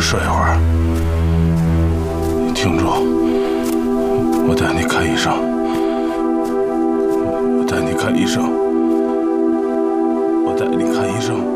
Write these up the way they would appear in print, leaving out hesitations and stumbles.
睡会儿。你听着，我带你看医生，我带你看医生，我带你看医生。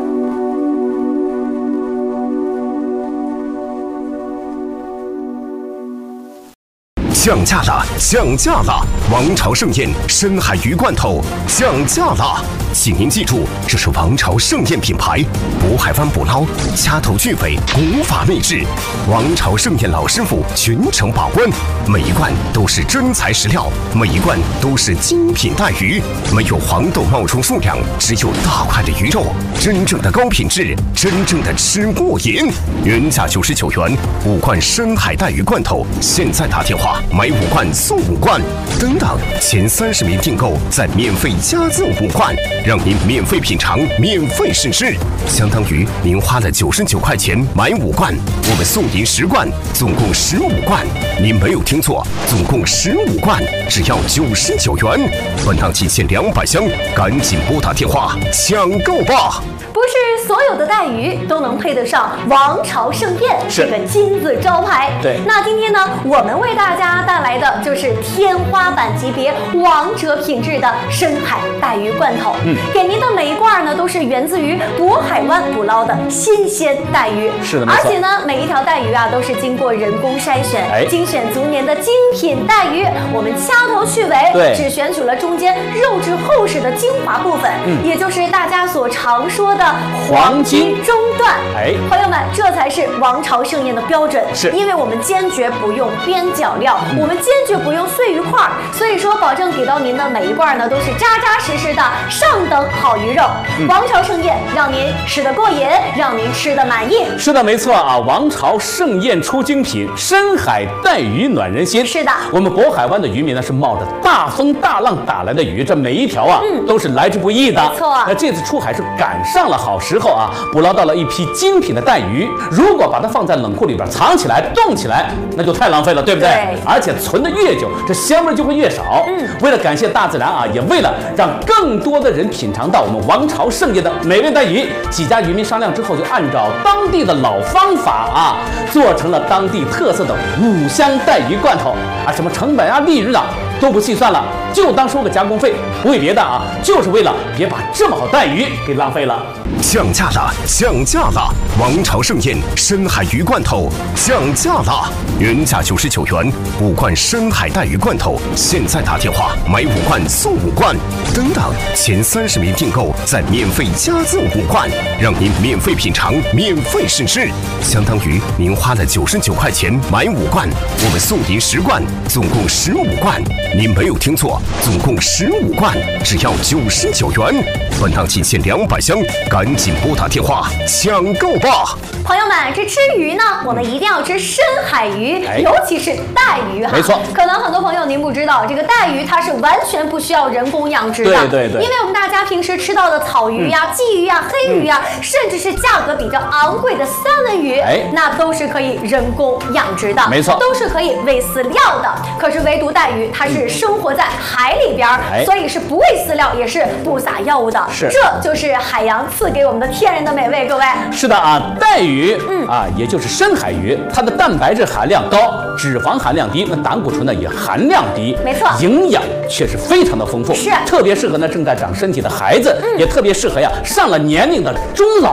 降价了，降价了！王朝盛宴深海鱼罐头降价了，请您记住，这是王朝盛宴品牌，渤海湾捕捞，掐头去尾，古法秘制。王朝盛宴老师傅全程把关，每一罐都是真材实料，每一罐都是精品带鱼，没有黄豆冒充数量，只有大块的鱼肉，真正的高品质，真正的吃过瘾。原价99元，5罐深海带鱼罐头，现在打电话买5罐送5罐，等等，前30名订购再免费加赠5罐，让您免费品尝，免费试吃，相当于您花了99块钱买5罐，我们送您10罐，总共15罐。您没有听错，总共15罐，只要99元。本档仅限200箱，赶紧拨打电话抢购吧！ 不是所有的带鱼都能配得上王朝盛宴这个金字招牌。 对， 那今天呢，我们为大家带来的就是天花板级别、王者品质的深海带鱼罐头。给您的每一罐呢，都是源自于渤海湾捕捞的新鲜带鱼。 是的，没错。 而且呢，每一条带鱼啊，都是经过人工筛选，精选足年的精品带鱼。我们掐头去尾， 对， 只选取了中间肉质厚实的精华部分，也就是大家所常说的黄金中段。朋友们，这才是王朝盛宴的标准。是，因为我们坚决不用边角料，我们坚决不用碎鱼块，所以说保证给到您的每一罐呢都是扎扎实实的上等好鱼肉。王朝盛宴让您吃得过瘾，让您吃得满意。 是的，没错啊！王朝盛宴出精品，深海带鱼暖人心。 是的， 我们渤海湾的渔民呢是冒着大风大浪打来的鱼，这每一条啊都是来之不易的。 没错， 那这次出海是赶上了好时候啊，捕捞到了一批精品的带鱼。如果把它放在冷库里边藏起来、冻起来，那就太浪费了，对不对？对。而且存得越久，这香味就会越少。为了感谢大自然啊，也为了让更多的人品尝到我们王朝盛宴的美味带鱼，几家渔民商量之后，就按照当地的老方法啊，做成了当地特色的5香带鱼罐头啊，什么成本啊、利润啊都不细算了，就当收个加工费，不为别的啊，就是为了别把这么好带鱼给浪费了。 降价了，降价了！王朝盛宴深海鱼罐头降价了，原价99元，5罐深海带鱼罐头，现在打电话买5罐送5罐，等等，前30名订购再免费加赠5罐，让您免费品尝，免费试吃，相当于您花了99块钱买5罐，我们送您10罐，总共15罐。您没有听错，总共15罐，只要99元。本档仅限200箱，赶紧拨打电话抢购吧！ 朋友们，这吃鱼呢，我们一定要吃深海鱼，尤其是带鱼哈。 没错。 可能很多朋友您不知道，这个带鱼它是完全不需要人工养殖的。 对。 因为我们大家平时吃到的草鱼呀、鲫鱼呀、黑鱼呀，甚至是价格比较昂贵的三文鱼，那都是可以人工养殖的。 没错。 都是可以喂饲料的。可是唯独带鱼，它是生活在海里边，所以是不喂饲料，也是不撒药物的。 是。 这就是海洋赐给我们的天然的美味，各位。 是的啊，带鱼也就是深海鱼，它的蛋白质含量高，脂肪含量低，那胆固醇呢也含量低， 没错， 营养却是非常的丰富， 是特别适合呢正在长身体的孩子，也特别适合呀上了年龄的中老